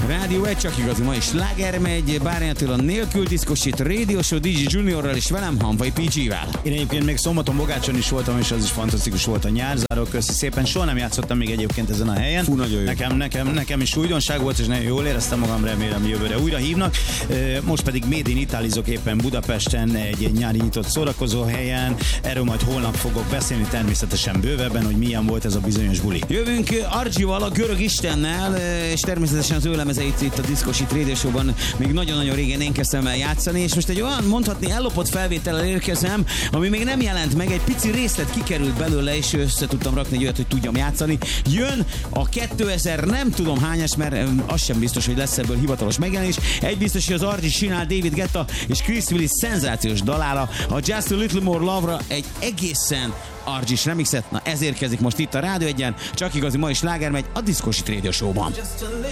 Rádió 1, csak igazi mai sláger megy, Bárány Attila nélkül, diszkosít Radio Show DJ Juniorral és velem, Hanvai PG-vel. Én egyébként még szombaton Bogácson is voltam, és az is fantasztikus volt a nyárzáró. Köszi szépen, soha nem játszottam még egyébként ezen a helyen. Fú, nagyon jó. Nekem is újdonság volt, és nagyon jól éreztem magam, remélem jövőre újra hívnak. Most pedig Made in Italizok éppen Budapesten egy nyári nyitott szórakozó helyen. Erről majd holnap fogok beszélni, természetesen bővebben, hogy milyen volt ez a bizonyos buli. Jövünk Archie-val, a görög istennel, és természetesen az ő lemezeit itt a Diszkosít Radio Show-ban még nagyon-nagyon régen én kezdtem el játszani, és most egy olyan, mondhatni, ellopott felvétellel érkezem, ami még nem jelent meg, egy pici részlet kikerült belőle, és össze tudtam rakni egy olyat, hogy tudjam játszani. Jön a 2000, nem tudom hányas, mert az sem biztos, hogy lesz ebből hivatalos megjelenés. Egy biztos, hogy az Archie csinál David Guetta és Chris Willis szenzációs dalára, a Just a Little More Love-ra egy egészen Archie remixet. Na ez érkezik most itt a Rádió 1-en, csak igazi mai sláger megy a Diszkosít Radio Show-ban.